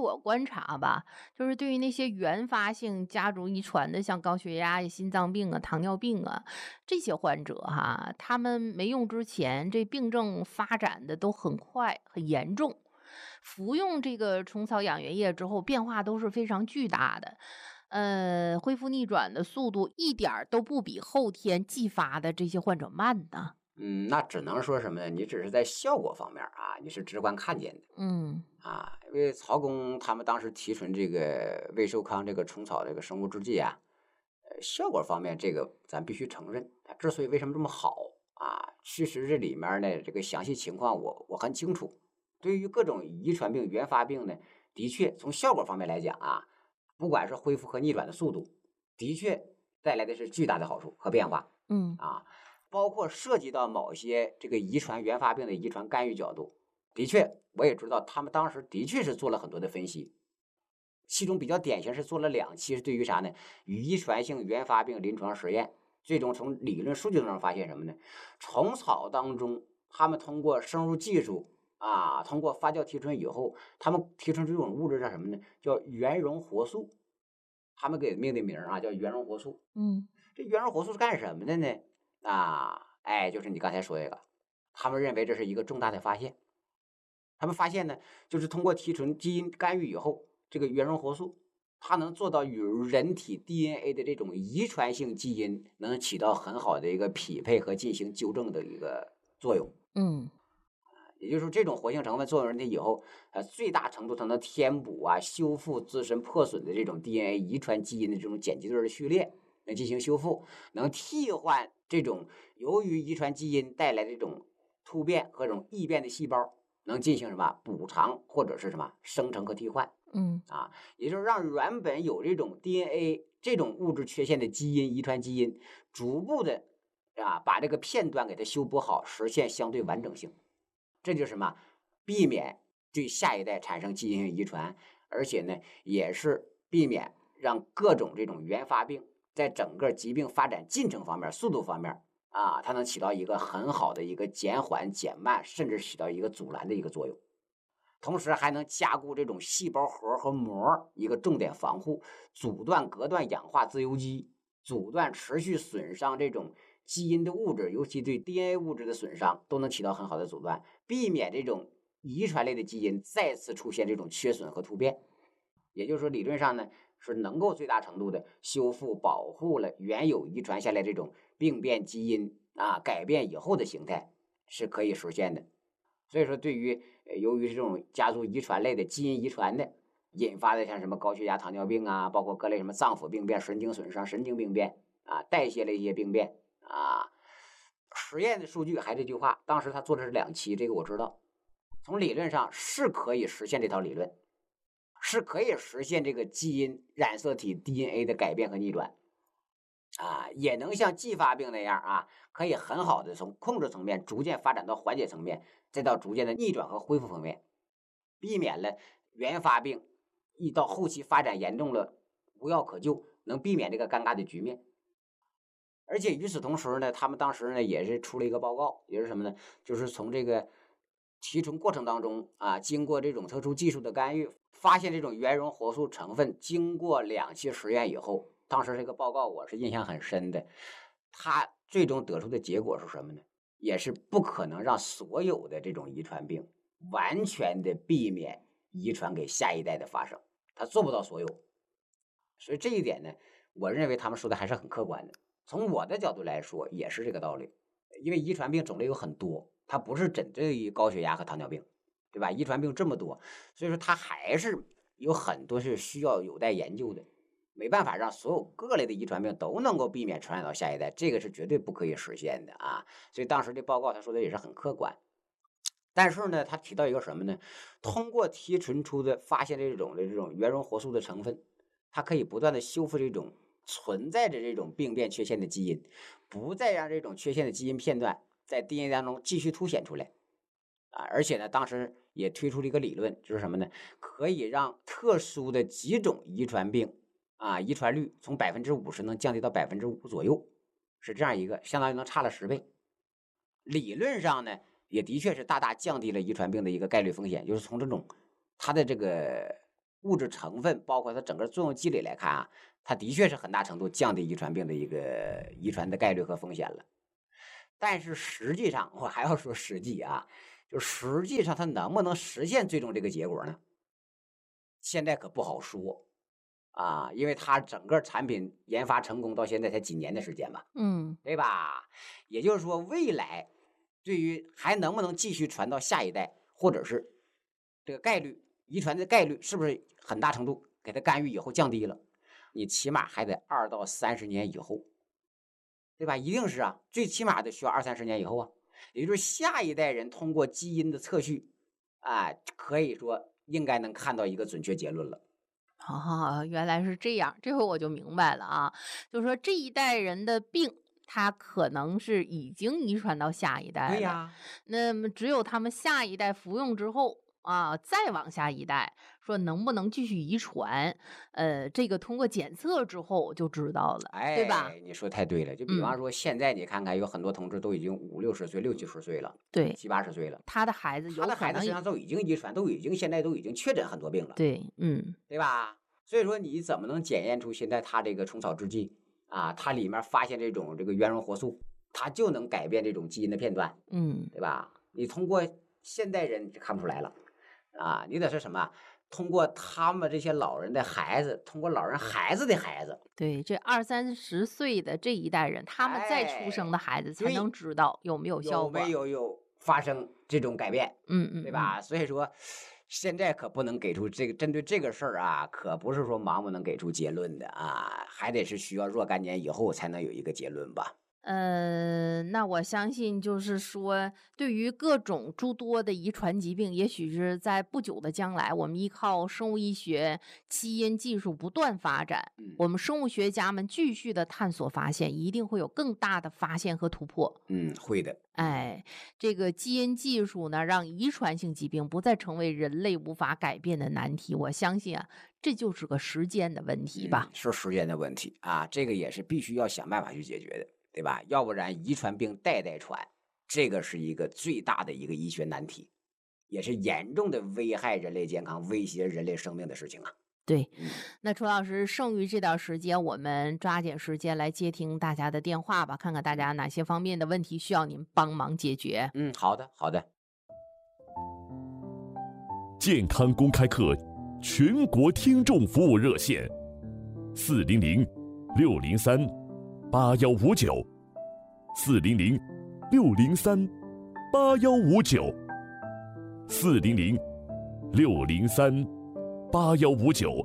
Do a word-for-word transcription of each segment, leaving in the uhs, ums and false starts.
我观察吧，就是对于那些原发性家族遗传的，像高血压呀、心脏病啊、糖尿病啊这些患者哈，他们没用之前，这病症发展的都很快、很严重。服用这个虫草养元液之后，变化都是非常巨大的，呃，恢复逆转的速度一点儿都不比后天继发的这些患者慢的。 嗯，那只能说什么呢？你只是在效果方面儿啊，你是直观看见的嗯啊。因为曹公他们当时提纯这个魏寿康这个虫草这个生物制剂啊，呃，效果方面这个咱必须承认，它之所以为什么这么好啊，其实这里面儿呢这个详细情况我我很清楚。对于各种遗传病、原发病呢，的确从效果方面来讲啊，不管是恢复和逆转的速度，的确带来的是巨大的好处和变化嗯啊。包括涉及到某些这个遗传原发病的遗传干预角度，的确我也知道他们当时的确是做了很多的分析，其中比较典型是做了两期是对于啥呢？遗传性原发病临床实验，最终从理论数据当中发现什么呢？虫草当中，他们通过生物技术啊，通过发酵提纯以后，他们提纯出这种物质叫什么呢？叫原溶活素，他们给命的名儿啊叫原溶活素。 嗯这原溶活素是干什么的呢？啊，哎，就是你刚才说这个，他们认为这是一个重大的发现。他们发现呢，就是通过提纯基因干预以后，这个原溶活素它能做到与人体 D N A 的这种遗传性基因能起到很好的一个匹配和进行纠正的一个作用。 嗯也就是说，这种活性成分作用人体以后，呃，最大程度它能填补啊、修复自身破损的这种 D N A 遗传基因的这种碱基对的序列，能进行修复，能替换这种由于遗传基因带来的这种突变和这种异变的细胞，能进行什么补偿或者是什么生成和替换嗯啊，也就是让原本有这种 D N A 这种物质缺陷的基因遗传基因，逐步的啊把这个片段给它修补好，实现相对完整性。这就是什么？避免对下一代产生基因性遗传，而且呢，也是避免让各种这种原发病在整个疾病发展进程方面、速度方面啊，它能起到一个很好的一个减缓、减慢，甚至起到一个阻拦的一个作用。同时还能加固这种细胞核和膜一个重点防护，阻断隔断氧化自由基，阻断持续损伤这种基因的物质，尤其对 D N A 物质的损伤，都能起到很好的阻断，避免这种遗传类的基因再次出现这种缺损和突变。也就是说，理论上呢，是能够最大程度的修复、保护了原有遗传下来这种病变基因啊，改变以后的形态是可以实现的。所以说，对于呃由于这种家族遗传类的基因遗传的引发的，像什么高血压、糖尿病啊，包括各类什么脏腑病变、神经损伤、神经病变啊、代谢类一些病变啊，实验的数据还这句话，当时他做的是两期，这个我知道，从理论上是可以实现这套理论，是可以实现这个基因染色体 D N A 的改变和逆转。啊，也能像继发病那样啊，可以很好的从控制层面逐渐发展到缓解层面，再到逐渐的逆转和恢复层面，避免了原发病一到后期发展严重了无药可救，能避免这个尴尬的局面。而且与此同时呢，他们当时呢也是出了一个报告，也是什么呢？就是从这个提纯过程当中啊，经过这种特殊技术的干预，发现这种原溶活素成分，经过两期实验以后，当时这个报告我是印象很深的。他最终得出的结果是什么呢？也是不可能让所有的这种遗传病完全的避免遗传给下一代的发生，他做不到所有。所以这一点呢，我认为他们说的还是很客观的。从我的角度来说，也是这个道理。因为遗传病种类有很多，它不是针对于高血压和糖尿病，对吧？遗传病这么多，所以说它还是有很多是需要有待研究的。没办法让所有各类的遗传病都能够避免传染到下一代，这个是绝对不可以实现的啊。所以当时这报告他说的也是很客观。但是呢，他提到一个什么呢？通过提纯出的发现这种的这种原溶活素的成分，它可以不断的修复这种存在着这种病变缺陷的基因，不再让这种缺陷的基因片段在 D N A 当中继续凸显出来啊。而且呢，当时也推出了一个理论，就是什么呢？可以让特殊的几种遗传病啊，遗传率从百分之五十能降低到百分之五左右，是这样一个，相当于能差了十倍。理论上呢，也的确是大大降低了遗传病的一个概率风险，就是从这种它的这个物质成分，包括它整个作用机理来看啊，它的确是很大程度降低遗传病的一个遗传的概率和风险了。但是实际上，我还要说实际啊，就实际上它能不能实现最终这个结果呢？现在可不好说啊，因为它整个产品研发成功到现在才几年的时间吧， 嗯对吧？也就是说，未来对于还能不能继续传到下一代，或者是这个概率遗传的概率，是不是很大程度给它干预以后降低了？你起码还得二到三十年以后，对吧？一定是啊，最起码得需要二三十年以后啊。也就是下一代人通过基因的测序，啊，可以说应该能看到一个准确结论了。 啊，原来是这样，这回我就明白了啊。就是说这一代人的病，它可能是已经遗传到下一代了。 对呀， 那么只有他们下一代服用之后啊，再往下一代，说能不能继续遗传，呃，这个通过检测之后就知道了，对吧？ 哎，你说太对了。就比嗯， 方说，现在你看看，有很多同志都已经五六十岁、六七十岁了， 对， 七八十岁了， 他的孩子他的孩子有可能也身上都已经遗传，都已经现在都已经确诊很多病了， 对，嗯对吧？所以说，你怎么能检验出现在他这个虫草制剂啊，它里面发现这种这个原溶活素，它就能改变这种基因的片段， 嗯， 对吧？你通过现代人就看不出来了啊，你得是什么？通过他们这些老人的孩子，通过老人孩子的孩子， 对，这二三十岁的这一代人，他们再出生的哎， 孩子才对， 能知道有没有效果。 有没有有发生这种改变， 嗯嗯嗯， 对吧？所以说，现在可不能给出这个针对这个事儿啊，可不是说盲目能给出结论的啊，还得是需要若干年以后才能有一个结论吧。 呃，那我相信就是说，对于各种诸多的遗传疾病，也许是在不久的将来，我们依靠生物医学、基因技术不断发展， 嗯我们生物学家们继续的探索发现，一定会有更大的发现和突破。 嗯，会的。 哎，这个基因技术呢，让遗传性疾病不再成为人类无法改变的难题。我相信啊，这就是个时间的问题吧。 嗯，是时间的问题啊，这个也是必须要想办法去解决的，对吧？要不然遗传病代代传，这个是一个最大的一个医学难题，也是严重的危害人类健康、威胁人类生命的事情啊。 对， 嗯那楚老师，剩余这段时间，我们抓紧时间来接听大家的电话吧，看看大家哪些方面的问题需要您帮忙解决。 嗯，好的好的。 健康公开课全国听众服务热线：四零零六零三八幺五九，四零零六零三八幺五九，四零零六零三八幺五九。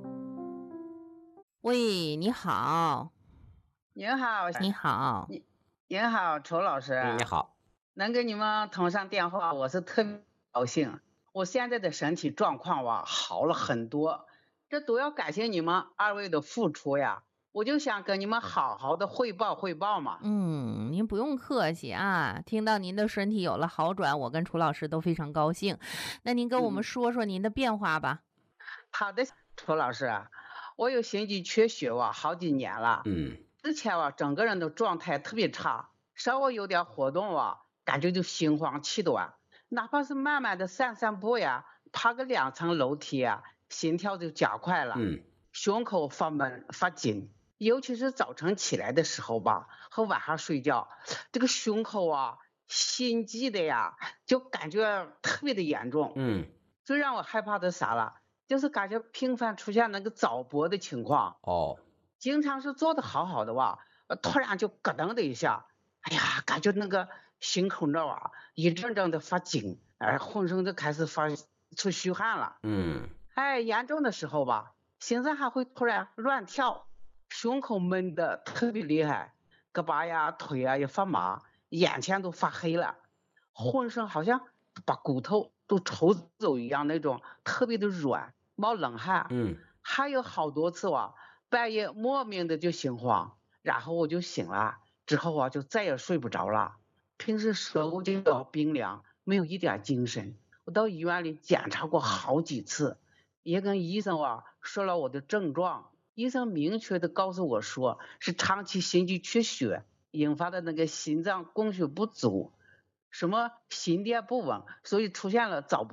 喂，你好， 您好， 你好， 您您好，楚老师。 嗯，你好。 能跟你们通上电话，我是特别高兴。我现在的身体状况哇好了很多，这都要感谢你们二位的付出呀。我就想跟你们好好的汇报汇报嘛。 嗯，您不用客气啊，听到您的身体有了好转，我跟楚老师都非常高兴。那您跟我们嗯说说您的变化吧。 好的，楚老师啊，我有心肌缺血哇，好几年了。 嗯之前哇，整个人的状态特别差，稍微有点活动哇，感觉就心慌气短，哪怕是慢慢的散散步呀，爬个两层楼梯呀，心跳就加快了， 嗯胸口发闷发紧，尤其是早晨起来的时候吧，和晚上睡觉，这个胸口啊，心悸的呀，就感觉特别的严重。 嗯， 最让我害怕的啥了，就是感觉频繁出现那个早搏的情况。 哦， 经常是做的好好的哇，呃突然就咯噔的一下，哎呀，感觉那个心口那啊一阵阵的发紧，哎，浑身都开始发出虚汗了。 嗯哎，严重的时候吧，心脏还会突然乱跳，胸口闷的特别厉害，胳膊呀、腿呀也发麻，眼前都发黑了，浑身好像把骨头都抽走一样，那种特别的软，冒冷汗。 嗯还有好多次啊，半夜莫名的就心慌，然后我就醒了，之后啊就再也睡不着了。平时舌头就要冰凉，没有一点精神。我到医院里检查过好几次，也跟医生啊说了我的症状，医生明确的告诉我说是长期心肌缺血引发的那个心脏供血不足，什么心电不稳，所以出现了早搏，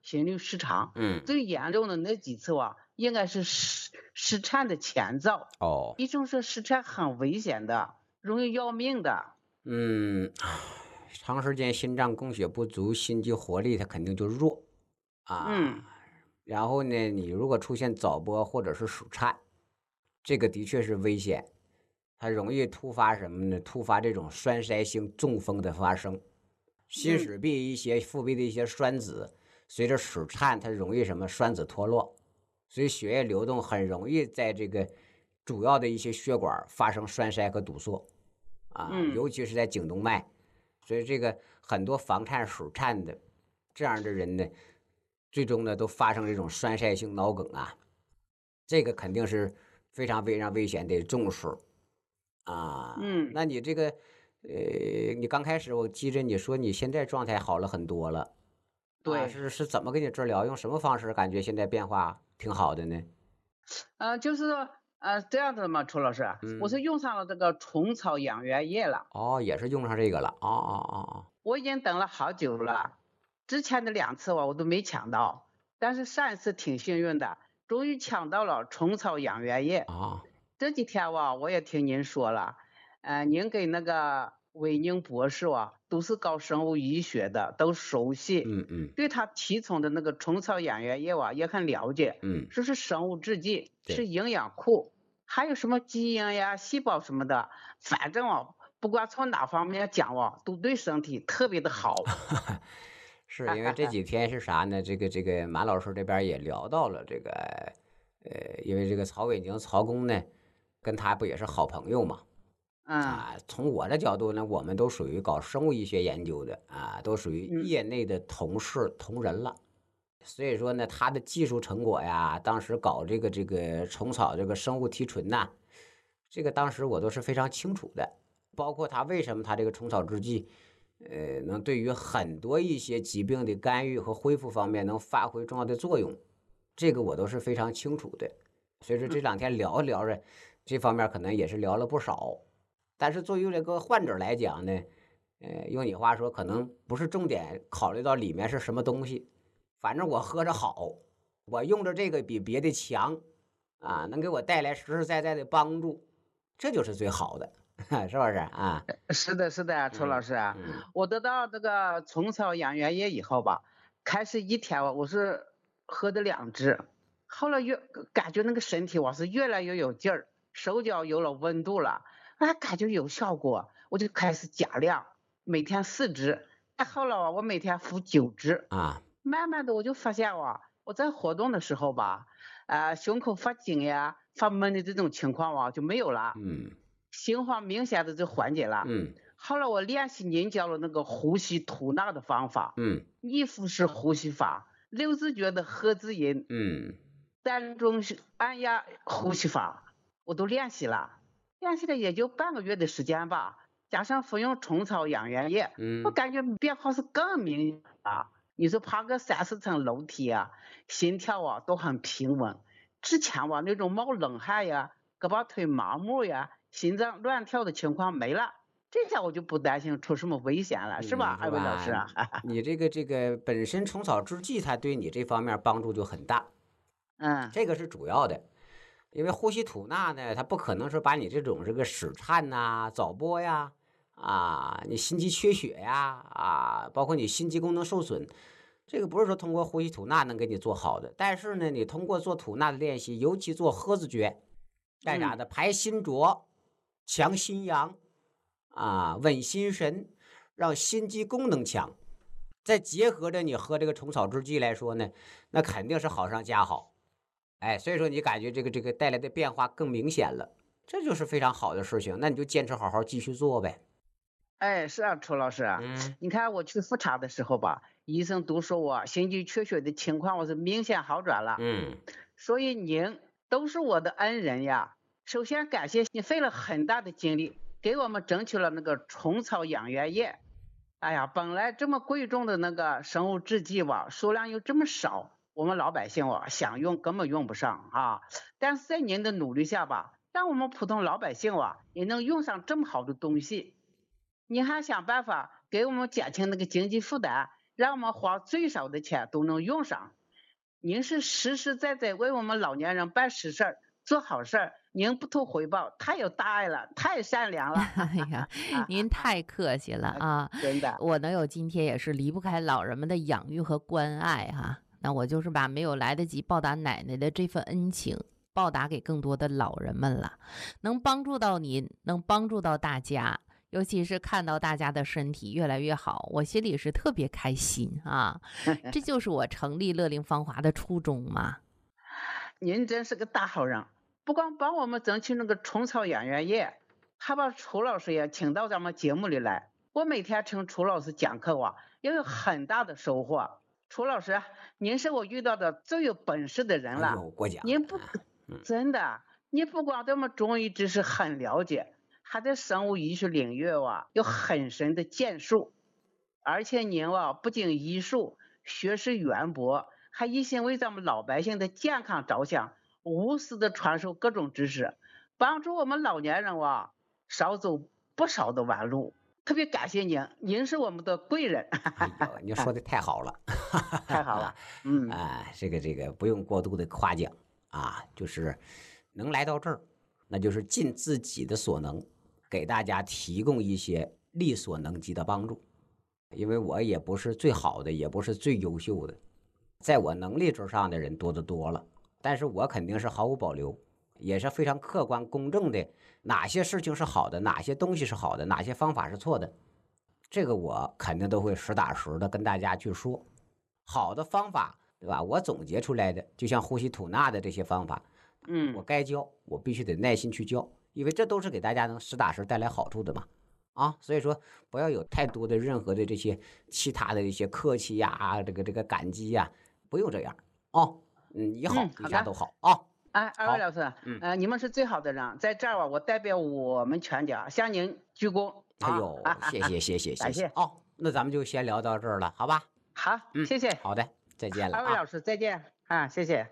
心律失常。 嗯， 最严重的那几次啊，应该是失失产的前兆。 哦， 医生说失产很危险的，容易要命的。 嗯，长时间心脏供血不足，心肌活力它肯定就弱啊。 嗯然后呢，你如果出现早搏或者是暑颤，这个的确是危险，它容易突发什么呢？突发这种栓塞性中风的发生，心室壁一些腹壁的一些栓子，随着暑颤，它容易什么栓子脱落，所以血液流动很容易在这个主要的一些血管发生栓塞和堵塞啊， 嗯尤其是在颈动脉，所以这个很多房颤、暑颤的这样的人呢，最终呢都发生这种栓塞性脑梗啊，这个肯定是非常非常危险，得重视啊。 嗯， 那你这个，呃，你刚开始我记着你说你现在状态好了很多了，啊， 对。 是是怎么给你治疗？用什么方式感觉现在变化挺好的呢？ 呃，就是说呃这样子嘛，楚老师，我嗯， 是用上了这个虫草养元液了。 哦，也是用上这个了，哦哦哦哦， 我已经等了好久了，之前的两次我我都没抢到，但是上一次挺幸运的，终于抢到了虫草养元液。 啊， 这几天哇，我也听您说了，呃，您给那个韦宁博士啊，都是搞生物医学的，都熟悉， 嗯嗯对他提倡的那个虫草养元液啊也很了解， 嗯， 说是生物制剂， 对是营养库，还有什么基因呀、细胞什么的，反正啊，不管从哪方面讲啊，都对身体特别的好。 是因为这几天是啥呢？这个这个马老师这边也聊到了这个，呃，因为这个曹伟宁曹公呢，跟他不也是好朋友嘛？ 嗯啊，从我的角度呢，我们都属于搞生物医学研究的啊，都属于嗯业内的同事同仁了。所以说呢，他的技术成果呀，当时搞这个这个虫草这个生物提纯呐，这个当时我都是非常清楚的。包括他为什么他这个虫草制剂，呃，能对于很多一些疾病的干预和恢复方面能发挥重要的作用，这个我都是非常清楚的。所以说这两天聊着聊着，这方面可能也是聊了不少。但是作为这个患者来讲呢，呃，用你话说，可能不是重点考虑到里面是什么东西，反正我喝着好，我用着这个比别的强，啊，能给我带来实实在在的帮助，这就是最好的，是不是啊？ 是的，是的，楚老嗯师啊， 嗯我得到这个虫草养元液以后吧，开始一天我我是喝的两支，后来越感觉那个身体我是越来越有劲儿，手脚有了温度了，啊，感觉有效果，我就开始加量，每天四支，再后来啊，我每天服九支， 啊， 慢慢的我就发现哇，我在活动的时候吧，啊，胸口发紧呀、发闷的这种情况啊就没有了。 嗯心慌明显的就缓解了。 嗯后来我练习您教了那个呼吸吐纳的方法， 嗯一腹式呼吸法、六字诀的喝字音、 嗯单中式按压呼吸法，我都练习了，练习了也就半个月的时间吧，加上服用虫草养元液，我嗯， 感觉变化是更明显啊。你说爬个三四层楼梯啊，心跳啊都很平稳，之前吧那种冒冷汗呀、胳膊腿麻木呀、心脏乱跳的情况没了，这下我就不担心出什么危险了，是吧， 嗯，是二位老师吧？ 啊？ 你这个这个本身虫草制剂，它对你这方面帮助就很大， 嗯这个是主要的。因为呼吸吐纳呢，它不可能说把你这种这个室颤呐、早搏呀，啊，你心肌缺血呀，啊，包括你心肌功能受损，这个不是说通过呼吸吐纳能给你做好的。但是呢，你通过做吐纳的练习，尤其做喝字诀，干啥的？排心浊，强心阳，啊，稳心神，让心肌功能强。再结合着你喝这个虫草制剂来说呢，那肯定是好上加好。哎，所以说你感觉这个这个带来的变化更明显了，这就是非常好的事情。那你就坚持好好继续做呗。 哎，是啊，楚老师啊， 嗯你看我去复查的时候吧，医生都说我心肌缺血的情况我是明显好转了， 嗯所以您都是我的恩人呀。首先感谢你费了很大的精力给我们争取了那个虫草养元液。哎呀，本来这么贵重的那个生物制剂吧，数量又这么少，我们老百姓啊想用根本用不上啊。但是在您的努力下吧，让我们普通老百姓啊也能用上这么好的东西。您还想办法给我们减轻那个经济负担， 让我们花最少的钱都能用上。您是实实在在为我们老年人办实事儿、做好事儿，您不图回报，太有大爱了，太善良了。 哎呀，您太客气了啊！ 真的， 我能有今天也是离不开老人们的养育和关爱哈。那我就是把没有来得及报答奶奶的这份恩情报答给更多的老人们了，能帮助到您，能帮助到大家，尤其是看到大家的身体越来越好，我心里是特别开心啊！这就是我成立乐龄芳华的初衷嘛。 您真是个大好人，不光帮我们争取那个虫草养元业，还把楚老师也请到咱们节目里来。我每天听楚老师讲课啊，也有很大的收获。楚老师，您是我遇到的最有本事的人了。 哎呦，过奖了。 您不真的，您不光对我们中医知识很了解，还在生物医学领域啊有很深的建树。而且您啊不仅医术学识渊博，还一心为咱们老百姓的健康着想，无私的传授各种知识，帮助我们老年人啊少走不少的弯路。特别感谢您，您是我们的贵人。 哎呦，你说的太好了， 太好了。嗯啊，这个这个不用过度的夸奖啊，就是能来到这儿，那就是尽自己的所能，给大家提供一些力所能及的帮助。因为我也不是最好的，也不是最优秀的，在我能力之上的人多得多了，但是我肯定是毫无保留，也是非常客观公正的。哪些事情是好的，哪些东西是好的，哪些方法是错的，这个我肯定都会实打实的跟大家去说。好的方法，对吧？我总结出来的，就像呼吸吐纳的这些方法， 嗯， 我该教，我必须得耐心去教，因为这都是给大家能实打实带来好处的嘛。啊，所以说不要有太多的任何的这些其他的一些客气呀，这个这个感激呀，不用这样啊。嗯，你好，一家都好啊。 哎，二位老师， 嗯， 呃，你们是最好的人，在这儿啊，我代表我们全家向您鞠躬。 哎呦，谢谢谢谢谢谢哦，那咱们就先聊到这儿了，好吧？ 好， 嗯， 谢谢。 好的，再见了。 二位老师再见啊，谢谢。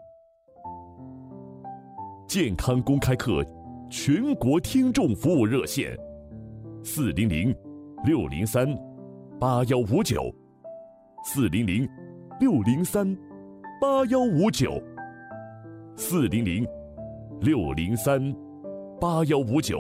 健康公开课全国听众服务热线：四零零六零三八幺五九，四零零六零三八幺五九。四零零六零三八幺五九。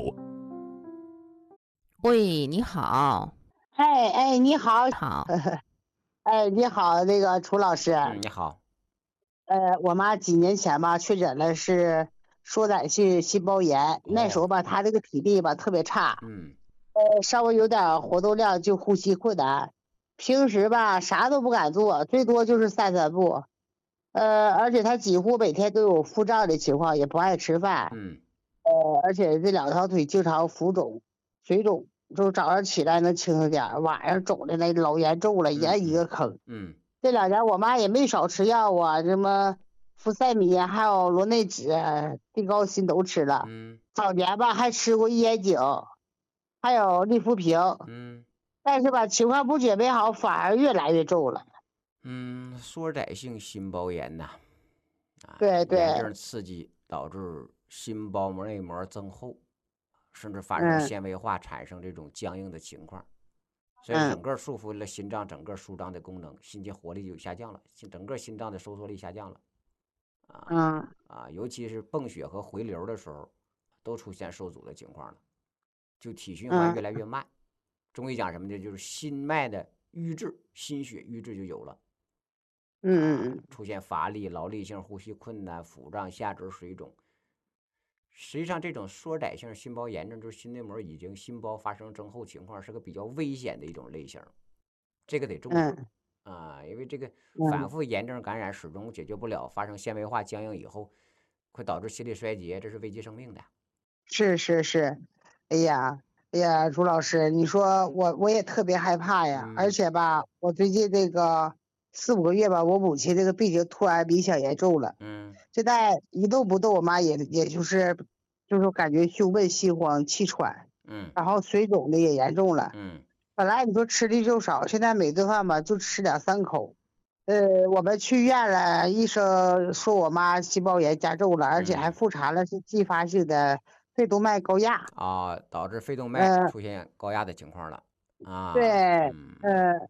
喂，你好。 哎哎，你好。 好。 哎，你好，那个楚老师。 嗯，你好。 呃，我妈几年前吧确诊了是缩窄性心包炎，哦、那时候吧她这个体力吧特别差， 嗯， 呃，稍微有点活动量就呼吸困难，平时吧啥都不敢做，最多就是散散步。呃，而且他几乎每天都有腹胀的情况，也不爱吃饭。 嗯。 呃，而且这两条腿经常浮肿、水肿，就早上起来能轻松点，晚上肿的那老严重了，严一个坑。 嗯。 这两年我妈也没少吃药啊，什么福赛米还有罗内酯、地高辛都吃了。 嗯。 早年吧还吃过益眼井，还有利福平。 嗯。 但是吧情况不觉没好，反而越来越重了。 嗯，缩窄性心包炎呐，啊， 对对， 炎症刺激导致心包膜内膜增厚，甚至发生纤维化，产生这种僵硬的情况，嗯、所以整个束缚了心脏整个舒张的功能，心肌活力就下降了，整个心脏的收缩力下降了，啊， 嗯啊，尤其是泵血和回流的时候，都出现受阻的情况了，就体循环越来越慢。嗯、中医讲什么呢？就是心脉的瘀滞，心血瘀滞就有了。 嗯嗯、 啊，出现乏力、劳力性呼吸困难、腹胀、下肢水肿。实际上，这种缩窄性心包炎症就是心内膜已经心包发生增厚情况，是个比较危险的一种类型，这个得重视、嗯、啊，因为这个反复炎症感染始终解决不了，发生纤维化僵硬以后，会导致心力衰竭，这是危及生命的。 是是是，哎呀哎呀，朱老师，你说我我也特别害怕呀，嗯、而且吧，我最近这个。四五个月吧，我母亲这个病情突然明显严重了， 嗯， 现在一动不动，我妈也也就是就是感觉胸闷心慌气喘， 嗯， 然后水肿的也严重了， 嗯， 本来你说吃的就少，现在每顿饭吧就吃两三口，呃，我们去院了，医生说我妈心包炎加重了，而且还复查了是继发性的肺动脉高压啊，导致肺动脉出现高压的情况了、呃、啊， 对，嗯。呃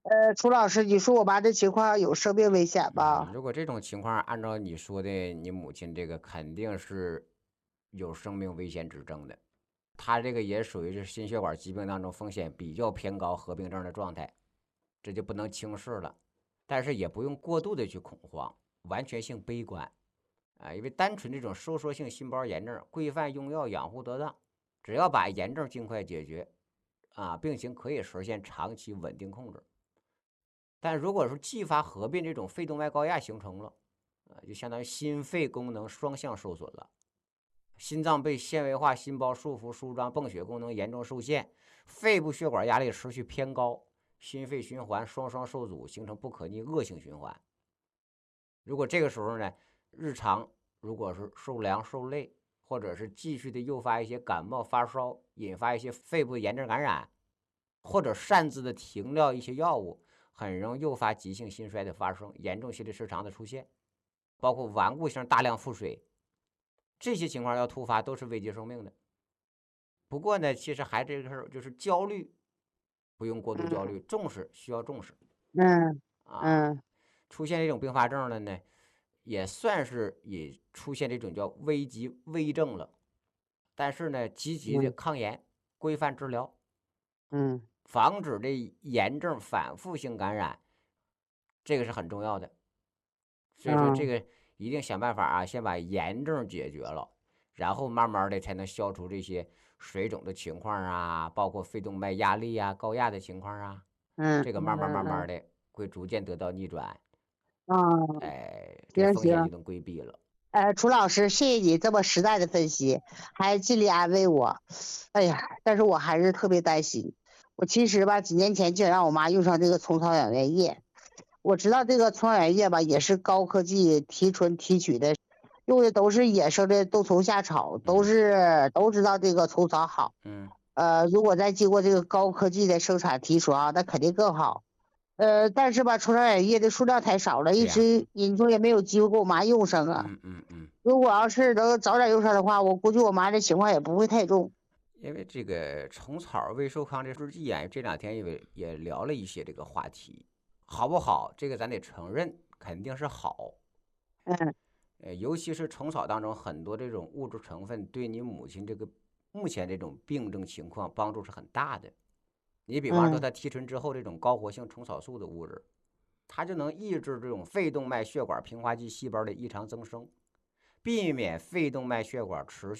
呃，楚老师，你说我妈这情况有生命危险嗯， 吧？ 如果这种情况按照你说的，你母亲这个肯定是有生命危险指征的，她这个也属于是心血管疾病当中风险比较偏高合并症的状态，这就不能轻视了。但是也不用过度的去恐慌，完全性悲观啊，因为单纯这种收缩性心包炎症，规范用药养护得当，只要把炎症尽快解决啊，病情可以实现长期稳定控制。但如果说继发合并这种肺动脉高压形成了，啊，就相当于心肺功能双向受损了，心脏被纤维化心包束缚舒张，泵血功能严重受限，肺部血管压力持续偏高，心肺循环双双受阻，形成不可逆恶性循环。如果这个时候呢，日常如果是受凉受累，或者是继续的诱发一些感冒发烧，引发一些肺部炎症感染，或者擅自的停掉一些药物，很容易诱发急性心衰的发生，严重心律失常的出现，包括顽固性大量腹水，这些情况要突发都是危及生命的。不过呢，其实还这个事儿就是焦虑，不用过度焦虑，重视需要重视嗯啊。 嗯出现这种并发症了呢，也算是也出现这种叫危急危症了，但是呢，积极的嗯抗炎，规范治疗， 嗯防止这炎症反复性感染，这个是很重要的。所以说这嗯个一定想办法啊，先把炎症解决了，然后慢慢的才能消除这些水肿的情况啊，包括肺动脉压力啊、高压的情况啊， 嗯这个慢慢慢慢嗯的会逐渐得到逆转， 嗯， 哎，这行行， 风险就能规避了。 呃，楚老师，谢谢你这么实在的分析，还尽力安慰我。哎呀，但是我还是特别担心。我其实吧，几年前就让我妈用上这个虫草养元液。我知道这个虫草养元液吧，也是高科技提纯提取的，用的都是野生的冬虫夏草，都是都知道这个虫草好。 嗯， 呃，如果再经过这个高科技的生产提纯啊，那肯定更好。呃，但是吧，虫草养液的数量太少了，一对呀直引出也没有机会给我妈用上啊。 嗯嗯嗯， 如果要是能早点用上的话，我估计我妈这情况也不会太重。 因为这个虫草微受抗这制剂啊，这两天也也聊了一些这个话题，好不好？这个咱得承认，肯定是好。 嗯呃，尤其是虫草当中很多这种物质成分，对你母亲这个目前这种病症情况帮助是很大的。你比方说， 嗯它提纯之后这种高活性虫草素的物质，它就能抑制这种肺动脉血管平滑肌细胞的异常增生，避免肺动脉血管持续